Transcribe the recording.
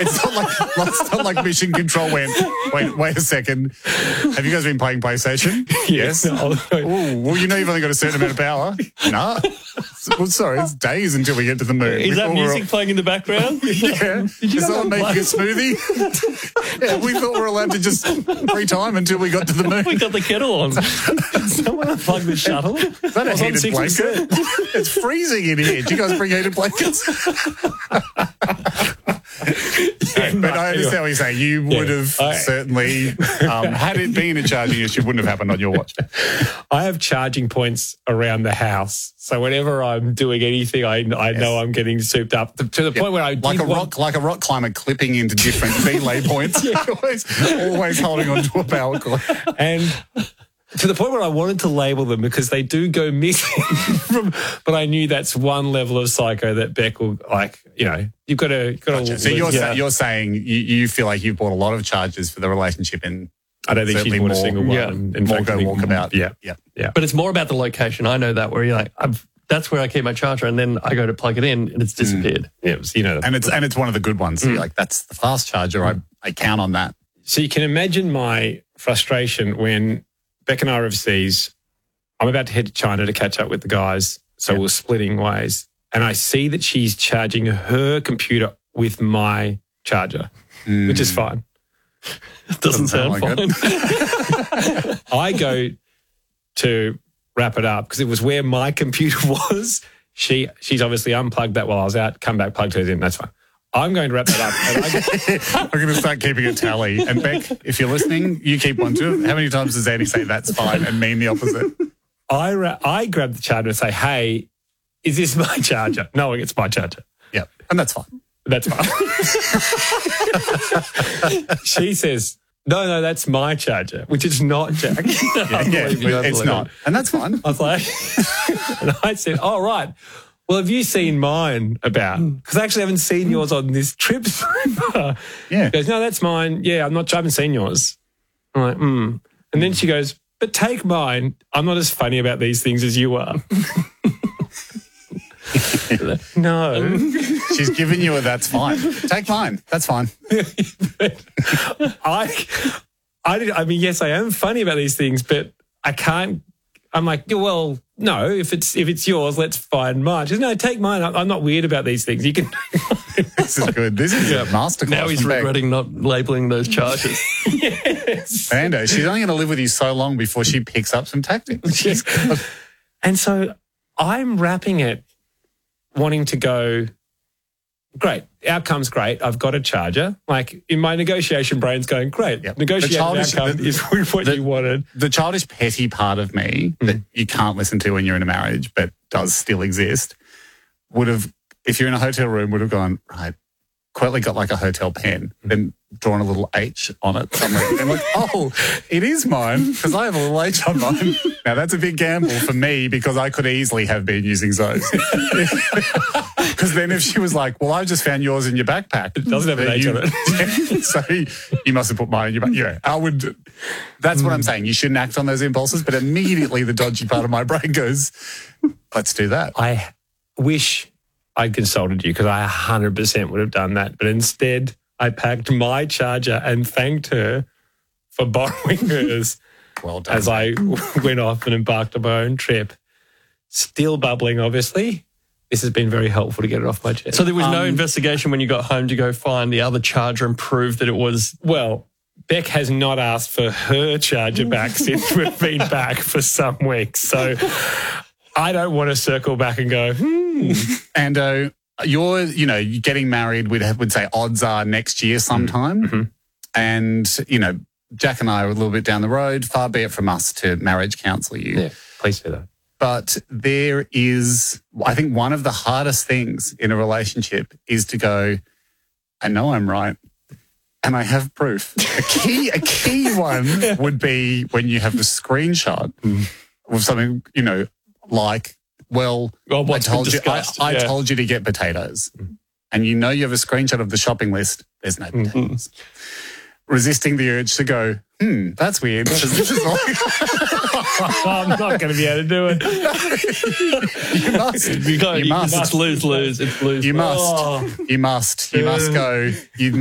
It's not like Mission Control went, wait a second. Have you guys been playing PlayStation? Yes. Ooh, well, you've only got a certain amount of power. No. Well, sorry, it's days until we get to the moon. Is that music playing in the background? Yeah. Is someone making a smoothie? Yeah, we thought we were allowed to just free time until we got to the moon. We got the kettle on. Someone unplugged the shuttle. Is that a heated blanket? It's freezing in here. Do you guys bring heated blankets? But I understand what you're saying. You would have certainly, had it been a charging issue, wouldn't have happened on your watch. I have charging points around the house. So whenever I'm doing anything, I know I'm getting souped up to the point where I like a rock climber clipping into different belay points. always holding on to a power cord. And to the point where I wanted to label them because they do go missing. But I knew that's one level of psycho that Beck will you've got to. Gotcha. So you're saying you feel like you've bought a lot of charges for the relationship, and I don't think she's bought a single one. Yeah. And more go walkabout. Yeah. But it's more about the location. I know that where you're like, that's where I keep my charger, and then I go to plug it in, and it's disappeared. Yeah, and it's one of the good ones. So you're like, that's the fast charger. I count on that. So you can imagine my frustration when Beck and I are overseas. I'm about to head to China to catch up with the guys, so we're splitting ways. And I see that she's charging her computer with my charger, which is fine. It doesn't sound fine. I go to wrap it up because it was where my computer was. She's obviously unplugged that while I was out, come back, plugged hers in. That's fine. I'm going to wrap that up. And I'm going to start keeping a tally. And Beck, if you're listening, you keep one too. How many times does Andy say that's fine and mean the opposite? I grab the charger and say, hey, is this my charger? Knowing it's my charger. Yeah, and that's fine. That's fine. She says, no, that's my charger, which is not Jack. It's not. And that's fine. I was like, and I said, oh, right. Well, have you seen mine about? Because I actually haven't seen yours on this trip so far. Yeah. She goes, no, that's mine. Yeah, I haven't seen yours. I'm like, And then she goes, but take mine. I'm not as funny about these things as you are. No. She's giving you a that's fine. Take mine. That's fine. I mean, yes, I am funny about these things, but I can't. I'm like, well, no, if it's yours, let's find mine. She goes, no, take mine. I'm not weird about these things. You can. This is good. This is a masterclass. Now he's regretting not labelling those charges. Yes. Fernando, she's only going to live with you so long before she picks up some tactics. Yes. And so I'm wrapping it, wanting to go, great, outcome's great. I've got a charger. Like in my negotiation brain's going, great. Yep. Negotiation outcome is what you wanted. The childish petty part of me that you can't listen to when you're in a marriage but does still exist would have, if you're in a hotel room, would have gone, right, quietly got like a hotel pen, then drawn a little H on it somewhere. And like, oh, it is mine because I have a little H on mine. Now, that's a big gamble for me because I could easily have been using Zoe's. Because then if she was like, well, I just found yours in your backpack. It doesn't have an H on it. So you must have put mine in your backpack. Yeah, I would. That's what I'm saying. You shouldn't act on those impulses, but immediately the dodgy part of my brain goes, let's do that. I wish I'd consulted you because I 100% would have done that. But instead, I packed my charger and thanked her for borrowing hers. Well done. As I went off and embarked on my own trip. Still bubbling, obviously. This has been very helpful to get it off my chest. So there was no investigation when you got home to go find the other charger and prove that it was... Well, Beck has not asked for her charger back since we've been back for some weeks. So I don't want to circle back and go, And you're getting married, would say odds are next year sometime. Mm-hmm. And, Jack and I are a little bit down the road. Far be it from us to marriage counsel you. Yeah, please do that. But there is, I think one of the hardest things in a relationship is to go, I know I'm right. And I have proof. A key one would be when you have a screenshot of something, like, I told you to get potatoes. And you have a screenshot of the shopping list. There's no potatoes. Resisting the urge to go, that's weird. Because this is I'm not going to be able to do it. You must. It's lose-lose. It's lose-lose. You must. You must go.